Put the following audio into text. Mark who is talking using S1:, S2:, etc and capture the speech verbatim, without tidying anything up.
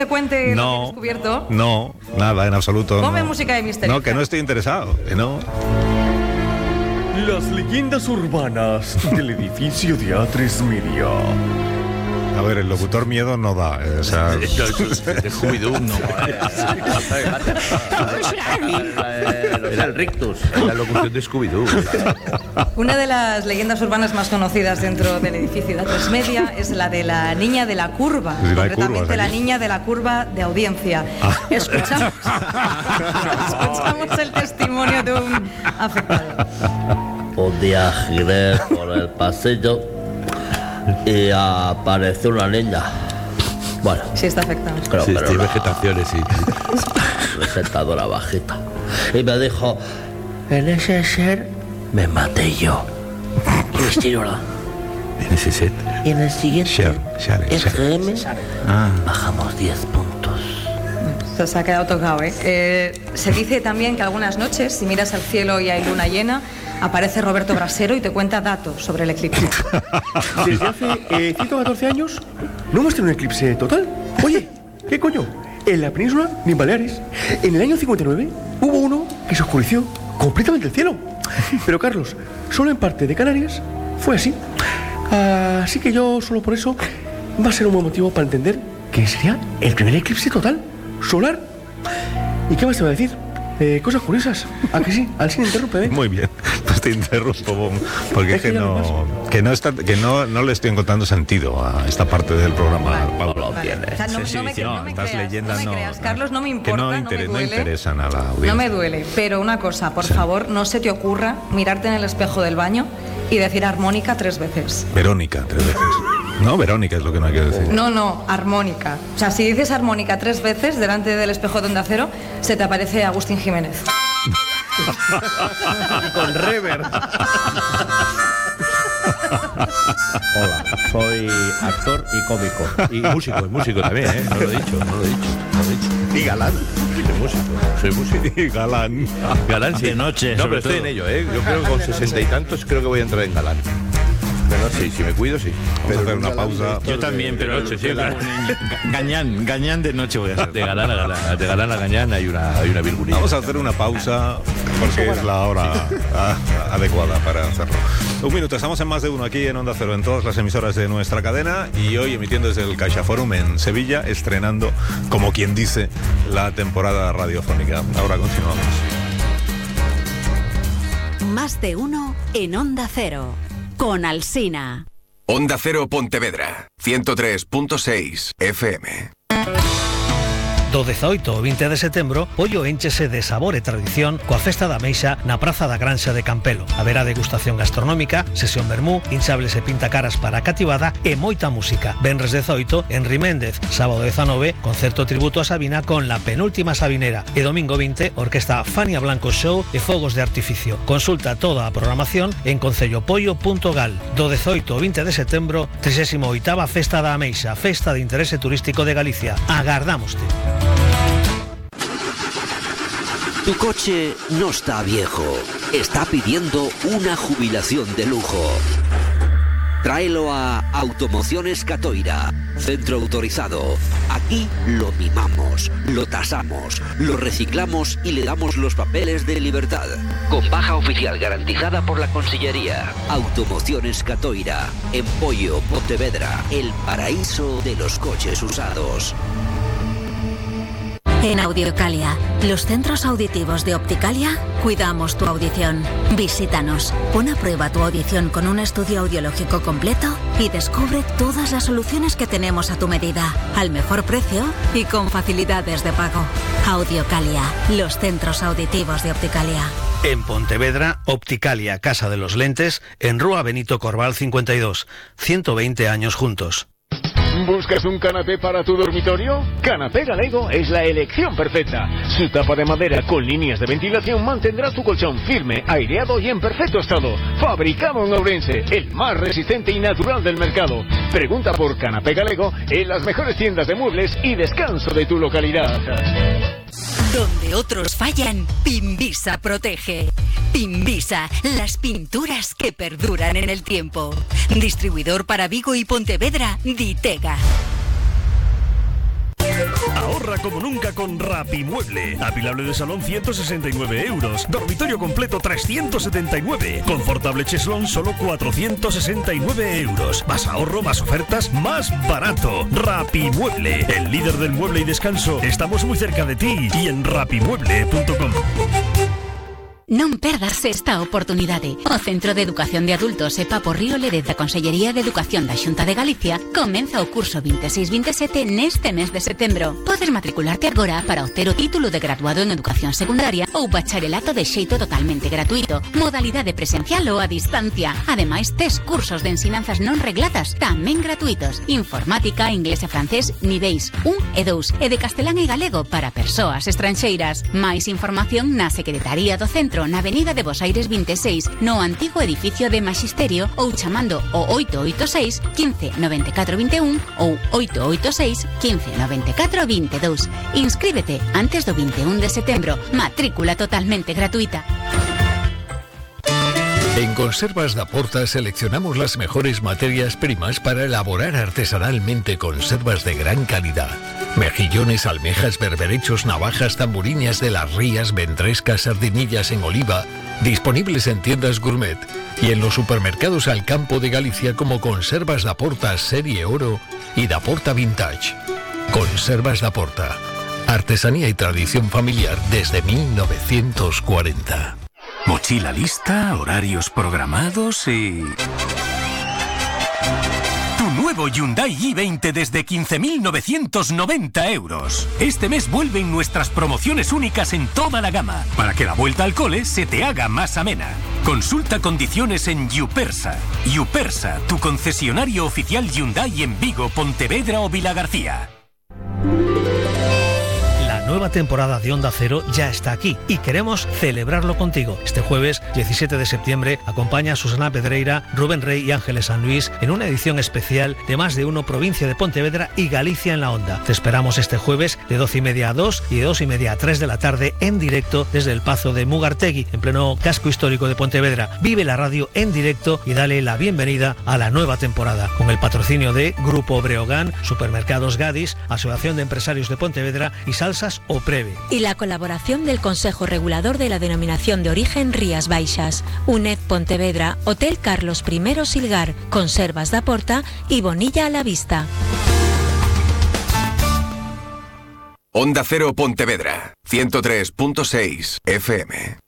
S1: cuente
S2: no,
S1: lo que he descubierto.
S2: No, nada, en absoluto.
S1: Ponme
S2: no.
S1: música de misterio.
S2: No, que no estoy interesado, que no.
S3: Las leyendas urbanas del edificio de A tres Media.
S2: A ver, el locutor miedo no da, eh, o sea...
S4: De Scooby-Doo, no. Era el rictus, la locución de Scooby-Doo.
S1: Una de las leyendas urbanas más conocidas dentro del edificio de A tres Media es la de la niña de la curva,
S2: Sí, la
S1: concretamente
S2: curva,
S1: la
S2: aquí.
S1: niña de la curva de audiencia.
S2: Ah.
S1: Escuchamos, escuchamos el testimonio de un afectado.
S5: Un día giré por el pasillo y apareció una niña. Bueno,
S1: Sí, está afectado.
S5: creo
S4: Sí,
S5: que era
S4: sí,
S5: una
S4: vegetaciones, sí.
S5: presentadora bajita. Y me dijo, en ese ser me maté yo. Y estiró.
S4: En ese set.
S5: Y en el siguiente
S2: Share, share, share.
S5: F M
S2: Ah.
S5: bajamos diez puntos.
S1: Se os ha quedado tocado, ¿eh? Eh, Se dice también que algunas noches, si miras al cielo y hay luna llena, aparece Roberto Brasero y te cuenta datos sobre el eclipse.
S3: Desde hace eh, ciento catorce años no hemos tenido un eclipse total. Oye, ¿qué coño? En la península ni en Baleares. En el año cincuenta y nueve hubo uno que se oscureció completamente el cielo. Pero Carlos, solo en parte de Canarias fue así. Así que yo solo por eso va a ser un buen motivo para entender que sería el primer eclipse total solar. ¿Y qué más te voy a decir? Eh, cosas curiosas. ¿A que sí? Al sin interrumpe, ¿eh?
S2: Muy bien, pues te interrumpo, Bom, porque es que no, que no está, que no, no le estoy encontrando sentido a esta parte del programa, Pablo.
S1: Vale. O sea, no,
S2: Sí, sí,
S1: no me,
S2: sí, no,
S1: no me
S2: estas
S1: creas,
S2: leyendas
S1: no me
S2: no,
S1: creas.
S2: no.
S1: Carlos, no me
S2: Que
S1: importa,
S2: no,
S1: no,
S2: inter-
S1: me
S2: no
S1: duele.
S2: interesan a la audiencia.
S1: No me duele, pero una cosa, por favor, no se te ocurra mirarte en el espejo del baño y decir armónica tres veces.
S2: Verónica, tres veces. No, Verónica es lo que no hay que decir.
S1: No, no, armónica. O sea, si dices armónica tres veces delante del espejo de Onda Cero, se te aparece Agustín Jiménez.
S4: Con rever.
S5: Hola, soy actor y cómico.
S4: Y músico, y músico también, ¿eh? No lo he dicho, no lo he dicho. No lo he dicho.
S2: Y galán.
S4: Soy músico, soy músico.
S2: Y galán.
S4: Galán sí.
S6: De noche,
S4: No,
S6: sobre
S4: pero estoy
S6: todo.
S4: en ello, ¿eh? Yo creo que con sesenta y tantos creo que voy a entrar en galán. Pero sí, si me cuido, sí.
S2: Vamos a hacer una pausa.
S6: Yo también, pero
S4: de noche, sí,
S6: pero
S4: claro.
S6: un- gañán, gañán de noche voy a hacer.
S4: De galán a galán, de galán a gañán hay una, hay una virgulina.
S2: Vamos a hacer una pausa porque es la hora a- adecuada para hacerlo. Un minuto, estamos en Más de Uno aquí en Onda Cero, en todas las emisoras de nuestra cadena y hoy emitiendo desde el CaixaForum en Sevilla, estrenando, como quien dice, la temporada radiofónica. Ahora continuamos.
S7: Más de uno en Onda Cero. Con Alsina.
S8: Onda Cero Pontevedra, ciento tres punto seis F M.
S9: Do dezoito ao vinte de setembro, Pollo énchese de sabor e tradición coa Festa da Meixa na Praza da Granxa de Campelo. Haberá degustación gastronómica, sesión vermú, hinchables e pintacaras para a cativada e moita música. Venres dezoito, Henri Méndez. Sábado dezanove, concerto tributo a Sabina con La Penúltima Sabinera. E domingo vinte, orquesta Fania Blanco Show e fogos de artificio. Consulta toda a programación en concellopollo punto gal. Do dezoito ao vinte de setembro, trigésima oitava Festa da Ameixa, Festa de Interese Turístico de Galicia. Agardámoste.
S10: Tu coche no está viejo, está pidiendo una jubilación de lujo. Tráelo a Automociones Catoira, centro autorizado. Aquí lo mimamos, lo tasamos, lo reciclamos y le damos los papeles de libertad. Con baja oficial garantizada por la Consellería. Automociones Catoira, en Pollo, Pontevedra, el paraíso de los coches usados.
S7: En Audiocalia, los centros auditivos de Opticalia, cuidamos tu audición. Visítanos, pon a prueba tu audición con un estudio audiológico completo y descubre todas las soluciones que tenemos a tu medida, al mejor precio y con facilidades de pago. Audiocalia, los centros auditivos de Opticalia.
S9: En Pontevedra, Opticalia, Casa de los Lentes, en Rúa Benito Corval cincuenta y dos. ciento veinte años juntos.
S11: ¿Buscas un canapé para tu dormitorio? Canapé Galego es la elección perfecta. Su tapa de madera con líneas de ventilación mantendrá tu colchón firme, aireado y en perfecto estado. Fabricado en Ourense, el más resistente y natural del mercado. Pregunta por Canapé Galego en las mejores tiendas de muebles y descanso de tu localidad.
S7: Donde otros fallan, Pinvisa protege. Pinvisa, las pinturas que perduran en el tiempo. Distribuidor para Vigo y Pontevedra, Ditega.
S12: Ahorra como nunca con Rapimueble. Apilable de salón ciento sesenta y nueve euros. Dormitorio completo trescientos setenta y nueve. Confortable cheslón solo cuatrocientos sesenta y nueve euros. Más ahorro, más ofertas, más barato. Rapimueble, el líder del mueble y descanso. Estamos muy cerca de ti y en rapimueble punto com.
S13: Non perdas esta oportunidade. O Centro de Educación de Adultos E Papo Río Lérez da Consellería de Educación da Xunta de Galicia comeza o curso veintiséis veintisiete neste mes de setembro. Podes matricularte agora para obter o título de graduado en Educación Secundaria ou bacharelato de xeito totalmente gratuito, modalidade presencial ou a distancia. Ademais, tes cursos de ensinanzas non regladas tamén gratuitos. Informática, inglés e francés, niveis un e dous, e de castelán e galego para persoas estranxeiras. Máis información na Secretaría do Centro na Avenida de Bos Aires veintiséis, no antigo edificio de Magisterio, ou chamando o oito oito seis, quince, noventa e catro vinte e un ou oito oito seis, quince, noventa e catro vinte e dous. Inscríbete antes do vinte e un de setembro. Matrícula totalmente gratuita.
S14: En Conservas da Porta seleccionamos las mejores materias primas para elaborar artesanalmente conservas de gran calidad. Mejillones, almejas, berberechos, navajas, tamburiñas de las rías, ventrescas, sardinillas en oliva, disponibles en tiendas gourmet y en los supermercados al campo de Galicia como Conservas da Porta Serie Oro y da Porta Vintage. Conservas da Porta. Artesanía y tradición familiar desde mil novecientos cuarenta.
S15: Mochila lista, horarios programados y... Tu nuevo Hyundai i veinte desde quince mil novecientos noventa euros. Este mes vuelven nuestras promociones únicas en toda la gama, para que la vuelta al cole se te haga más amena. Consulta condiciones en Yupersa. Yupersa, tu concesionario oficial Hyundai en Vigo, Pontevedra o Vilagarcía.
S9: La nueva temporada de Onda Cero ya está aquí y queremos celebrarlo contigo. Este jueves diecisiete de septiembre acompaña a Susana Pedreira, Rubén Rey y Ángeles San Luis en una edición especial de Más de Uno, provincia de Pontevedra y Galicia en la Onda. Te esperamos este jueves de doce y media a dos y de dos y media a tres de la tarde en directo desde el Pazo de Mugartegui, en pleno casco histórico de Pontevedra. Vive la radio en directo y dale la bienvenida a la nueva temporada, con el patrocinio de Grupo Breogán, Supermercados Gadis, Asociación de Empresarios de Pontevedra y Salsas o Preve.
S16: Y la colaboración del Consejo Regulador de la Denominación de Origen Rías Baixas, UNED Pontevedra, Hotel Carlos I Silgar, Conservas da Porta y Bonilla a la Vista.
S8: Onda Cero Pontevedra, ciento tres punto seis F M.